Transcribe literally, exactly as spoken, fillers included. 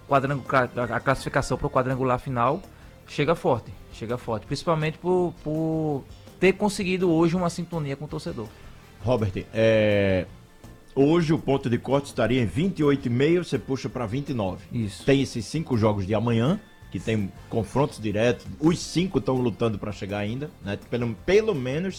quadrangular, a classificação para o quadrangular final chega forte, chega forte, principalmente por, por ter conseguido hoje uma sintonia com o torcedor. Robert, é... hoje o ponto de corte estaria em vinte e oito e meio, você puxa para vinte e nove. Isso. Tem esses cinco jogos de amanhã, que tem confrontos diretos, os cinco estão lutando para chegar ainda, né? Pelo, pelo menos